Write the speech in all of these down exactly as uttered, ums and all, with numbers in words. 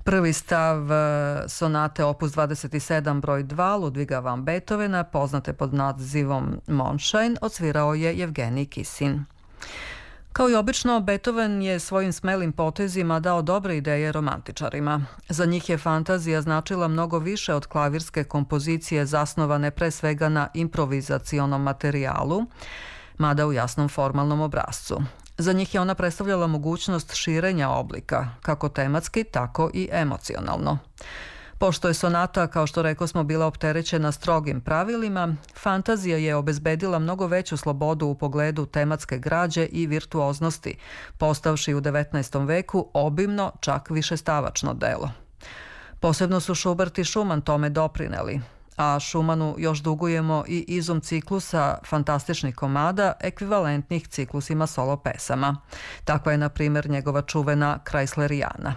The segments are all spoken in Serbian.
Prvi stav e, sonate opus dvadeset sedam broj dva Ludviga van Beethovena, poznate pod nazivom Mondschein, odsvirao je Jevgenij Kisin. Kao i obično, Beethoven je svojim smelim potezima dao dobre ideje romantičarima. Za njih je fantazija značila mnogo više od klavirske kompozicije zasnovane pre svega na improvizacionom materijalu, mada u jasnom formalnom obrascu. Za njih je ona predstavljala mogućnost širenja oblika, kako tematski, tako i emocionalno. Pošto je sonata, kao što rekao smo, bila opterećena strogim pravilima, fantazija je obezbedila mnogo veću slobodu u pogledu tematske građe i virtuoznosti, postavši u devetnaestom veku obimno, čak višestavačno delo. Posebno su Schubert i Schumann tome doprineli, a Schumannu još dugujemo i izum ciklusa fantastičnih komada ekvivalentnih ciklusima solo pesama. Takva je, na primjer, njegova čuvena Kreislerijana.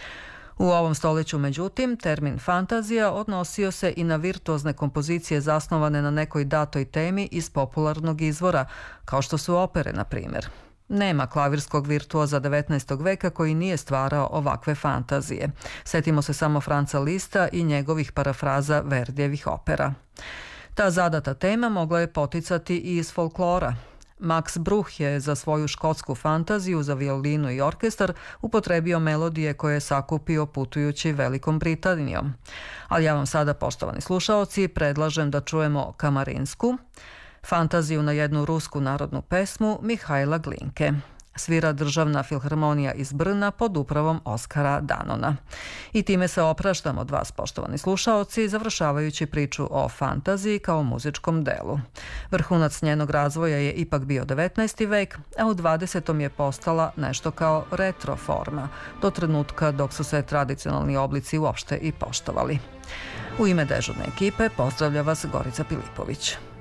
U ovom stoljeću, međutim, termin fantazija odnosio se i na virtuozne kompozicije zasnovane na nekoj datoj temi iz popularnog izvora, kao što su opere, na primjer. Nema klavirskog virtuoza devetnaestog veka koji nije stvarao ovakve fantazije. Setimo se samo Franza Lista i njegovih parafraza Verdijevih opera. Ta zadata tema mogla je poticati i iz folklora. Max Bruch je za svoju škotsku fantaziju za violinu i orkestar upotrebio melodije koje je sakupio putujući Velikom Britanijom. Ali ja vam sada, poštovani slušaoci, predlažem da čujemo kamarinsku, fantaziju na jednu rusku narodnu pesmu Mihajla Glinke. Svira Državna filharmonija iz Brna pod upravom Oskara Danona. I time se opraštam od vas, poštovani slušaoci, završavajući priču o fantaziji kao muzičkom delu. Vrhunac njenog razvoja je ipak bio devetnaesti vek, a u dvadesetom je postala nešto kao retro forma, do trenutka dok su se tradicionalni oblici uopšte i poštovali. U ime dežurne ekipe pozdravlja vas Gorica Pilipović.